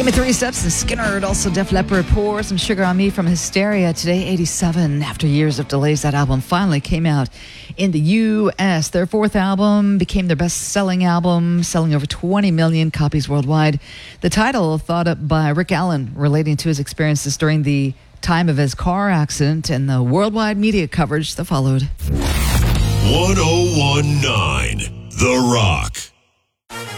Give Me Three Steps and Skinner, also Def Leppard, Pour Some Sugar on Me from Hysteria. Today, 87. After years of delays, that album finally came out in the U.S. Their fourth album became their best-selling album, selling over 20 million copies worldwide. The title, thought up by Rick Allen, relating to his experiences during the time of his car accident and the worldwide media coverage that followed. 1019 The Rock.